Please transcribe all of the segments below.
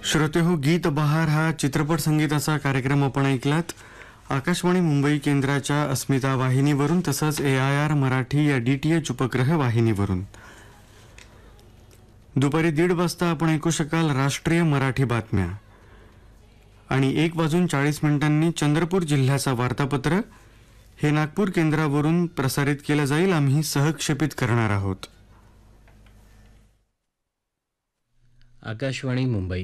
श्रोते हो, गीत बहार हा चित्रपट संगीताचा कार्यक्रम आपण ऐकलात. आकाशवाणी मुंबई केंद्राच्या अस्मिता वाहिनीवरून तसंच AIR मराठी या DTH उपग्रह वाहिनीवरून. दुपारी 1:30 वाजता आपण ऐकू शकाल राष्ट्रीय मराठी बातम्या आणि 1:40 चंद्रपूर जिल्ह्याचा वार्तापत्र हे नागपूर केंद्रावरून प्रसारित केलं जाईल. आम्ही सहक्षेपित करणार आहोत. आकाशवाणी मुंबई.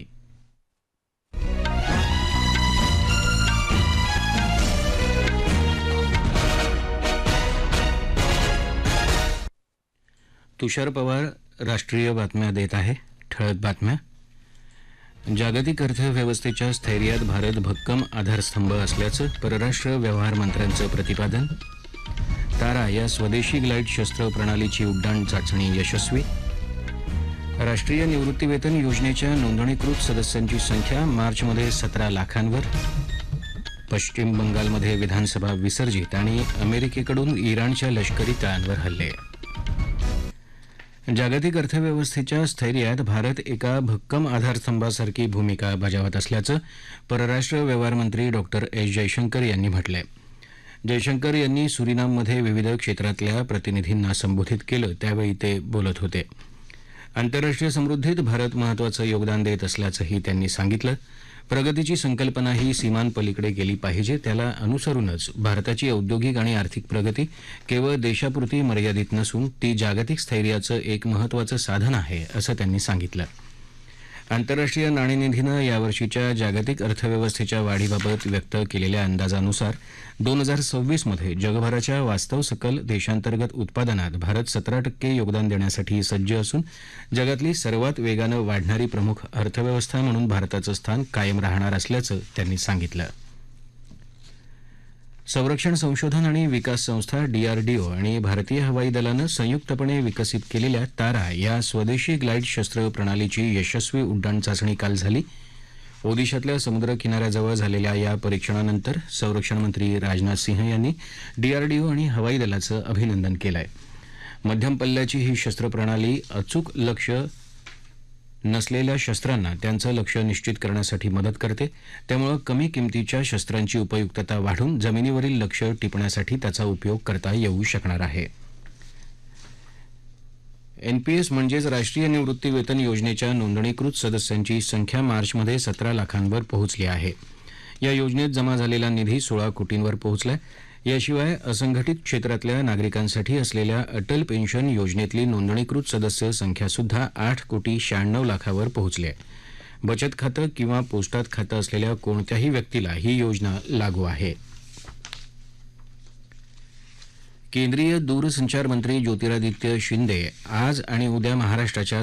तुषार पवार राष्ट्रीय बातम्या देत आहे. ठळक बातम्या. जागतिक अर्थव्यवस्थेच्या स्थैर्यात भारत भक्कम आधारस्तंभ असल्याचं परराष्ट्र व्यवहार मंत्र्यांचं प्रतिपादन. तारा या स्वदेशी ग्लाइड शस्त्र प्रणालीची उड्डाण चाचणी यशस्वी. राष्ट्रीय निवृत्तीवेतन योजनेच्या नोंदणीकृत सदस्यांची संख्या मार्चमध्ये 17 लाखांवर. पश्चिम बंगालमध्ये विधानसभा विसर्जित आणि अमेरिकेकडून इराणच्या लष्करी तळांवर हल्ले. जागतिक अर्थव्यवस्थेच्या स्थैर्यात भारत एका भक्कम आधारस्तंभासारखी भूमिका बजावत असल्याचं परराष्ट्र व्यवहार मंत्री डॉक्टर एस जयशंकर यांनी म्हटलंय. जयशंकर यांनी सुरिनाममध्ये विविध क्षेत्रातल्या प्रतिनिधींना संबोधित केलं त्यावेळी ते बोलत होते. आंतरराष्ट्रीय समृद्धीत भारत महत्त्वाचं योगदान देत असल्याचंही त्यांनी सांगितलं. प्रगतीची संकल्पना ही सीमांपलीकडे गेली पाहिजे. त्याला अनुसरूनच भारताची औद्योगिक आणि आर्थिक प्रगती केवळ देशापुरती मर्यादित नसून ती जागतिक स्थैर्याचं एक महत्त्वाचं साधन आहे असं त्यांनी सांगितलं. आंतरराष्ट्रीय नाणेनिधीनं यावर्षीच्या जागतिक अर्थव्यवस्थेच्या वाढीबाबत व्यक्त केलेल्या अंदाजानुसार 2026 मध्ये जगभराच्या वास्तव सकल देशांतर्गत उत्पादनात भारत 17% योगदान देण्यासाठी सज्ज असून जगातली सर्वात वेगानं वाढणारी प्रमुख अर्थव्यवस्था म्हणून भारताचं स्थान कायम राहणार असल्याचं त्यांनी सांगितलं. संरक्षण संशोधन आणि विकास संस्था DRDO आणि भारतीय हवाई दलानं संयुक्तपणे विकसित केलेल्या तारा या स्वदेशी ग्लाइड शस्त्र प्रणालीची यशस्वी उड्डाण चाचणी काल झाली. ओदिशातल्या समुद्र किनाऱ्याजवळ झालेल्या या परीक्षणानंतर संरक्षण मंत्री राजनाथ सिंह यांनी DRDO आणि हवाई दलाचं अभिनंदन केलंय. मध्यम पल्ल्याची ही शस्त्र प्रणाली अचूक लक्ष नसलेल्या शस्त्रांना त्यांचं लक्ष्य निश्चित करण्यासाठी मदत करते. त्यामुळे कमी किमतीच्या शस्त्रांची उपयुक्तता वाढून जमिनीवरील लक्ष्य टिपण्यासाठी त्याचा उपयोग करता येऊ शकणार आहे. NPS म्हणजेच राष्ट्रीय निवृत्ती वेतन योजनेच्या नोंदणीकृत सदस्यांची संख्या मार्चमध्ये 17 लाखांवर पोहोचली आहे. या योजनेत जमा झालेला निधी 16 कोटींवर पोहोचलाय. याशिवाय असंघटित क्षेत्रातल्या नागरिकांसाठी असलेल्या अटल पेन्शन योजनेतली नोंदणीकृत सदस्य संख्यासुद्धा 8,96 लाखावर पोहोचली आहे. बचत खातं किंवा पोस्टात खातं असलेल्या कोणत्याही व्यक्तीला ही योजना लागू आहे. केंद्रीय दूरसंचार मंत्री ज्योतिरादित्य शिंदे आज आणि उद्या महाराष्ट्राच्या